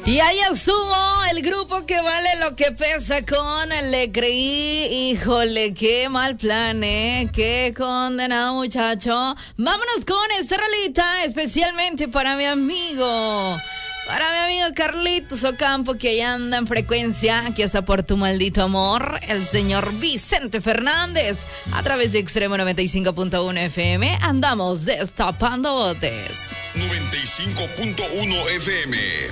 Y ahí estuvo el grupo que vale lo que pesa con Le Creí. Híjole, qué mal plan, qué condenado muchacho. Vámonos con esta rolita especialmente para mi amigo Carlitos Ocampo, que ahí anda en frecuencia, que está por tu maldito amor, el señor Vicente Fernández, a través de Extremo 95.1 FM. Andamos destapando botes. 95.1 FM.